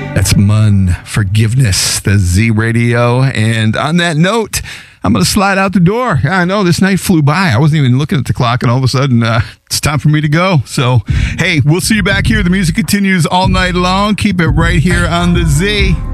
That's Mun, Forgiveness, the Z Radio. And on that note, I'm going to slide out the door. I know this night flew by. I wasn't even looking at the clock, and all of a sudden, it's time for me to go. So, hey, we'll see you back here. The music continues all night long. Keep it right here on the Z.